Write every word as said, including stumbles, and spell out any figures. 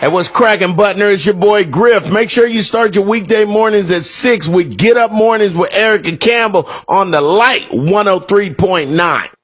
Hey, what's cracking, Butner? It's your boy Griff. Make sure you start your weekday mornings at six with Get Up Mornings with Erica Campbell on the Light one oh three point nine.